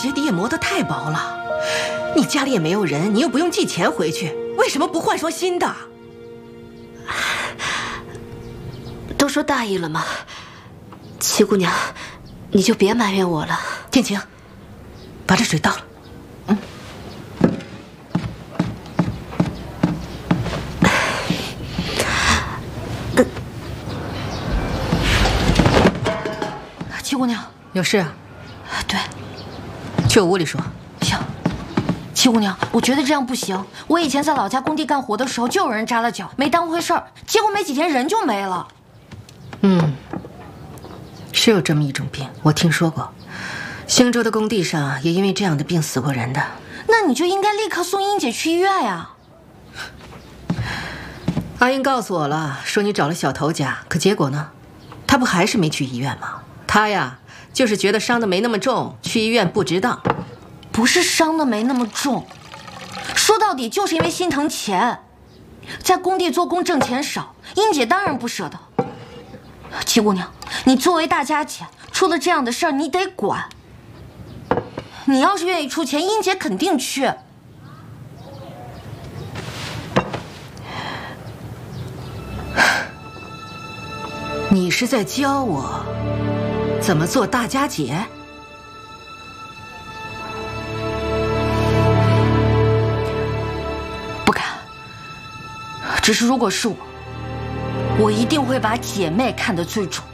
鞋底也磨得太薄了。你家里也没有人，你又不用寄钱回去，为什么不换双新的？ 都说大意了吗？齐姑娘，你就别埋怨我了。 天晴，把这水倒了。 齐姑娘， 有事啊？ 对， 去我屋里说。 行。齐姑娘，我觉得这样不行。我以前在老家工地干活的时候，就有人扎了脚，没当回事儿，结果没几天人就没了。 是有这么一种病，我听说过。兴州的工地上也因为这样的病死过人的。 那你就应该立刻送英姐去医院呀。 阿英告诉我了，说你找了小头家，可结果呢？他不还是没去医院吗？他呀，就是觉得伤得没那么重，去医院不值当。 不是伤得没那么重，说到底就是因为心疼钱。在工地做工挣钱少，英姐当然不舍得。齐姑娘，你作为大家姐，出了这样的事儿你得管。你要是愿意出钱，英姐肯定去。 你是在教我怎么做大家姐？ 不敢。只是如果是我，我一定会把姐妹看得最重。